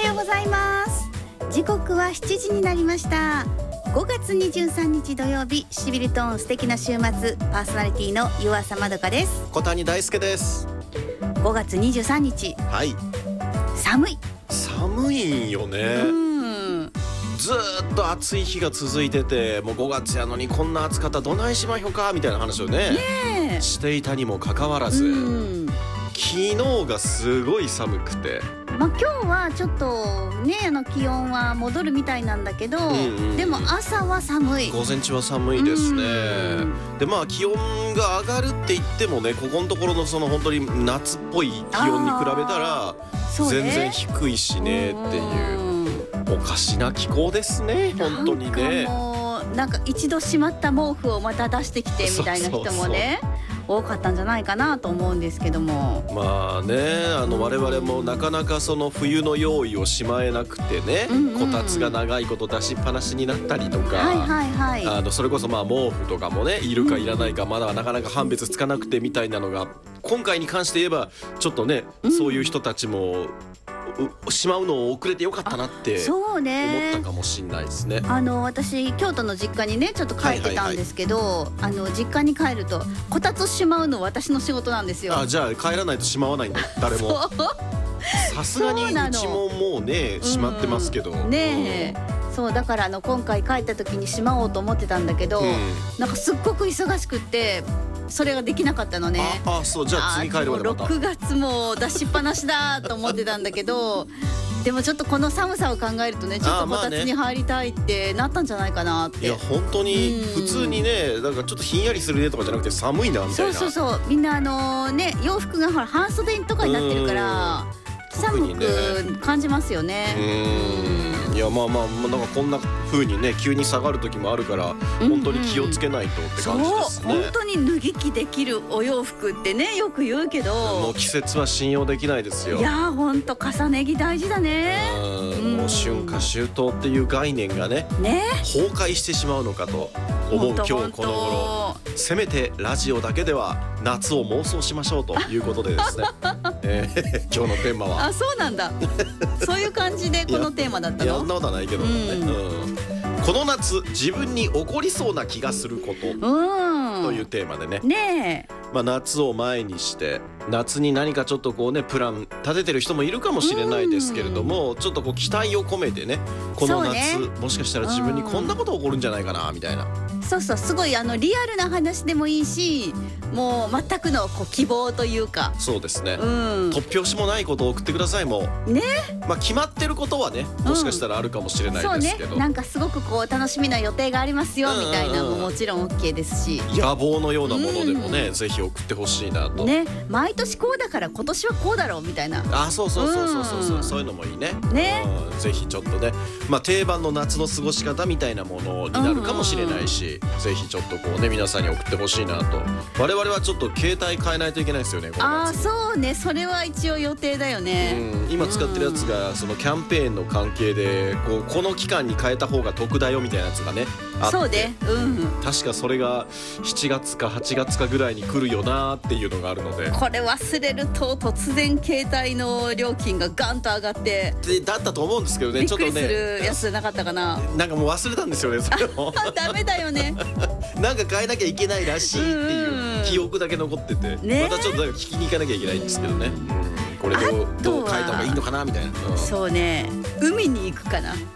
ようございます。時刻は7時になりました。5月23日土曜日、しびりトーン素敵な週末、パーソナリティの湯浅まどかです。 小谷大輔です。 5月23日、 はい、 寒いんよね。ずっと暑い日が続いてて、もう5月やのにこんな暑かったらどないしまひょかみたいな話をねしていたにもかかわらず、昨日がすごい寒くて、 今日はちょっとね気温は戻るみたいなんだけど、でも朝は寒い。 午前中は寒いですね。で気温が上がるって言ってもね、ここのところのその本当に夏っぽい気温に比べたら全然低いしねっていう、おかしな気候ですね本当にね。 なんか一度しまった毛布をまた出してきてみたいな人もね多かったんじゃないかなと思うんですけども、 我々もなかなかその冬の用意をしまえなくてね、こたつが長いこと出しっぱなしになったりとか、それこそ毛布とかもねいるかいらないかまだなかなか判別つかなくてみたいなのが、今回に関して言えばちょっとね、そういう人たちもしまうのを遅れてよかったなって思ったかもしれないですね。 私京都の実家にねちょっと帰ってたんですけど、実家に帰るとこたつしまうの私の仕事なんですよ。 じゃあ帰らないとしまわないんだ誰も。さすがにうちももうねしまってますけどそうだから今回帰った時にしまおうと思ってたんだけど、なんかすっごく忙しくってそれができなかったのね。 そう、じゃあ次帰るまでまた 6月も出しっぱなしだと思ってたんだけどでもちょっとこの寒さを考えるとね、ちょっとこたつに入りたいってなったんじゃないかなって。 いや本当に普通にね、なんかちょっとひんやりするねとかじゃなくて寒いなみたいな。 そうみんな洋服がほら半袖とかになってるから寒く感じますよね。 いやなんかこんな風にね急に下がる時もあるから本当に気をつけないとって感じですね。 本当に脱ぎ着できるお洋服ってねよく言うけど、 もう季節は信用できないですよ。 いや本当重ね着大事だね。 もう春夏秋冬っていう概念がね崩壊してしまうのかと思う今日この頃、せめてラジオだけでは夏を妄想しましょうということでですね、今日のテーマはそうなんだ。そういう感じでこのテーマだったの？ いやそんなことはないけどね、この夏自分に起こりそうな気がすることというテーマでね。夏を前にして夏に何かちょっとプラン立ててる人もいるかもしれないですけれども、ちょっと期待を込めてね、この夏もしかしたら自分にこんなこと起こるんじゃないかなみたいな。 すごいリアルな話でもいいし、もう全くの希望というか。 そうですね、突拍子もないことを送ってください。もう決まってることはねもしかしたらあるかもしれないですけど、 なんかすごく楽しみな予定がありますよみたいなももちろん OK ですし、 野望のようなものでもねぜひ送ってほしいなと。 毎年こうだから今年はこうだろうみたいな。 そういうのもいいね。ぜひちょっとね定番の夏の過ごし方みたいなものになるかもしれないし、ぜひちょっと皆さんに送ってほしいなと。我々はちょっと携帯変えないといけないですよねこの夏。 そうね、それは一応予定だよね。 今使ってるやつがそのキャンペーンの関係でこの期間に変えた方が得だよみたいなやつがねあって、 そうね、 確かそれが7月か8月かぐらいに来るよなっていうのがあるので、 これ忘れると突然携帯の料金がガンと上がってだったと思うんですけどね。 びっくりするやつじゃなかったかな。 なんかもう忘れたんですよねそれを。 ダメだよね。 なんか変えなきゃいけないらしいっていう記憶だけ残ってて、またちょっと聞きに行かなきゃいけないんですけどね。これどう変えた方がいいのかなみたいな。 そうね、海に行くかな。